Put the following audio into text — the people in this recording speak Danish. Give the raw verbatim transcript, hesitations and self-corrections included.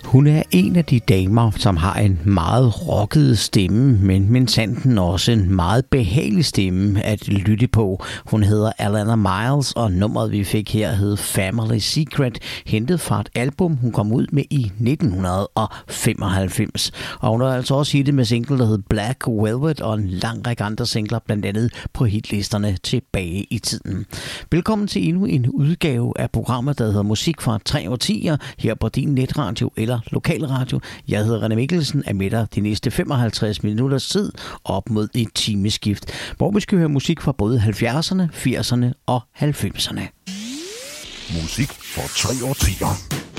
Hun er en af de damer, som har en meget rocket stemme, men, men sanden også en meget behagelig stemme at lytte på. Hun hedder Alannah Myles, og nummeret vi fik her hed Family Secret, hentet fra et album, hun kom ud med i nitten femoghalvfems. Og hun har altså også hittet med single, der hed Black Velvet, og en lang række andre singler, blandt andet på hitlisterne tilbage i tiden. Velkommen til endnu en udgave af programmet, der hedder Musik fra tre årtier, her på din netradio eller lokalradio. Jeg hedder René Mikkelsen, er med dig de næste femoghalvtreds minutters tid op mod et timeskift, hvor vi skal høre musik fra både halvfjerdserne, firserne og halvfemserne. Musik for tre årtier.